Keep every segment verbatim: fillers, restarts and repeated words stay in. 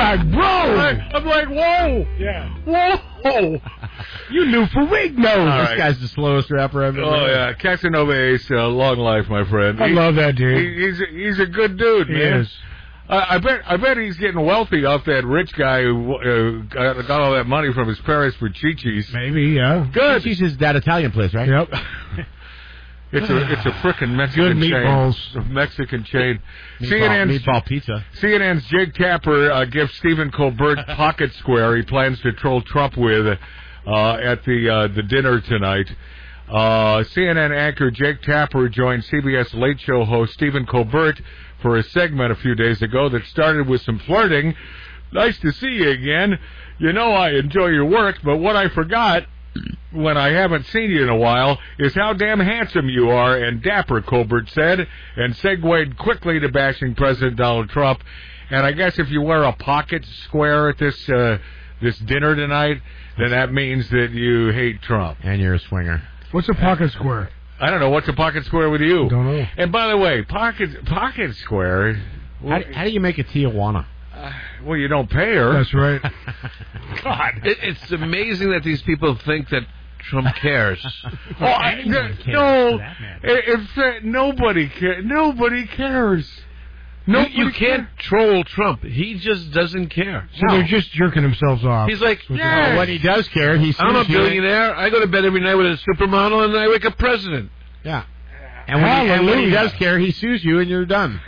like, bro. I'm like, whoa. Yeah. Whoa. You knew Ferrigno. All This right. guy's the slowest rapper I've ever Oh, heard. yeah. Casanova Ace, uh, long life, my friend. I He- love that dude. He, he's, a, he's a good dude, He man. is. Uh, I bet I bet he's getting wealthy off that rich guy who uh, got, got all that money from his parents for Chi-Chi's. Maybe, yeah. Good. She's just that Italian place, right? Yep. It's a it's a frickin' Mexican Good chain. meatballs. A Mexican chain. Meatball, C N N's meatball pizza. C N N's Jake Tapper uh, gives Stephen Colbert pocket square he plans to troll Trump with uh, at the uh, the dinner tonight. Uh, C N N anchor Jake Tapper joined C B S Late Show host Stephen Colbert for a segment a few days ago that started with some flirting. Nice to see you again. You know I enjoy your work, but what I forgot when I haven't seen you in a while is how damn handsome you are and dapper, Colbert said, and segued quickly to bashing President Donald Trump. And I guess if you wear a pocket square at this uh, this dinner tonight, then that means that you hate Trump. And you're a swinger. What's a pocket square? I don't know. What's a pocket square with you? Don't know. And by the way, pocket pocket square. How, how do you make a Tijuana? Uh, well, you don't pay her. That's right. God. It, it's amazing that these people think that Trump cares. Oh, I, no, no it, it's, uh, nobody cares. Nobody cares. No, Nobody you can't cares. troll Trump. He just doesn't care. So they're just jerking themselves off. He's like, Yeah. Oh, when he does care, he I'm a sues you. billionaire. I go to bed every night with a supermodel, and I wake up president. Yeah. And when, he, and when he Hallelujah. does care, he sues you, and you're done.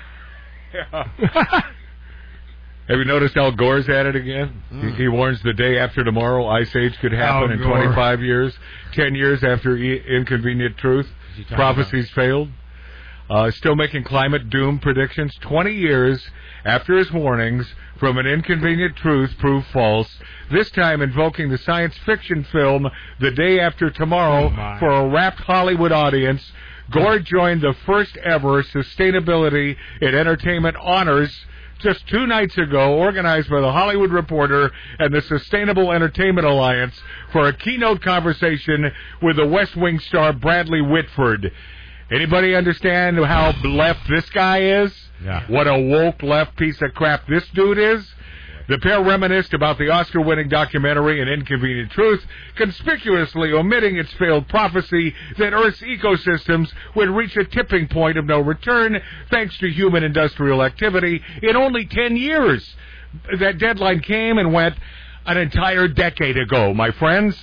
Have you noticed Al Gore's at it again? Mm. He, he warns the day after tomorrow Ice Age could happen Al in Gore. twenty-five years, ten years after e- Inconvenient Truth. he talking Prophecies failed. Uh, still making climate doom predictions. twenty years after his warnings from an Inconvenient Truth proved false, this time invoking the science fiction film The Day After Tomorrow Oh, my. for a rapt Hollywood audience. Gore joined the first ever Sustainability in Entertainment Honors just two nights ago, organized by the Hollywood Reporter and the Sustainable Entertainment Alliance for a keynote conversation with the West Wing star Bradley Whitford. Anybody understand how left this guy is? Yeah. What a woke left piece of crap this dude is? The pair reminisced about the Oscar-winning documentary An Inconvenient Truth, conspicuously omitting its failed prophecy that Earth's ecosystems would reach a tipping point of no return thanks to human industrial activity in only ten years. That deadline came and went an entire decade ago, my friends.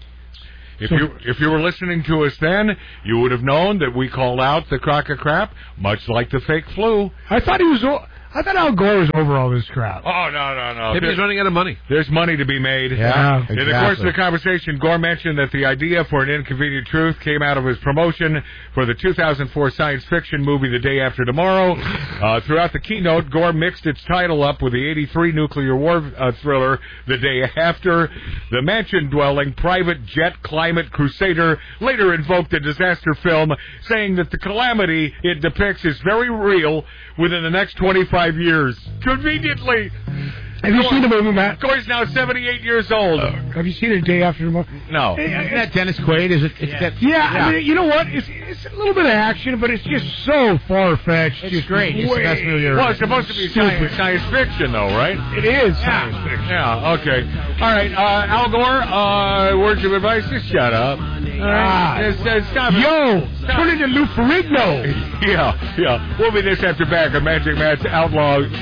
If you if you were listening to us then, you would have known that we called out the crock of crap, much like the fake flu. I thought he was. o- I thought Al Gore was over all this crap. Oh, no, no, no. Maybe There- he's running out of money. There's money to be made. Yeah, In the course of the conversation, Gore mentioned that the idea for An Inconvenient Truth came out of his promotion for the two thousand four science fiction movie The Day After Tomorrow. Uh, throughout the keynote, Gore mixed its title up with the eighty-three nuclear war uh, thriller The Day After. The mansion-dwelling private jet climate crusader later invoked the disaster film, saying that the calamity it depicts is very real within the next twenty-five years. Conveniently. Have you seen the movie, Matt? Gore's now seventy-eight years old. Have you seen it Day After Tomorrow? No. Hey, Isn't that Dennis Quaid? Is it? It's Yeah, that, yeah, I mean, you know what? It's, it's a little bit of action, but it's just so far-fetched. It's just great. It's the way- best movie ever. Well, it's supposed to be science, science fiction, though, right? It is science fiction. Yeah, okay. All right, uh, Al Gore, uh, words of advice, just shut up. All Ah. right, just, uh, stop it. Yo, turn into Lou Ferrigno. Yeah, yeah. We'll be this after back on Magic Matt's Outlaw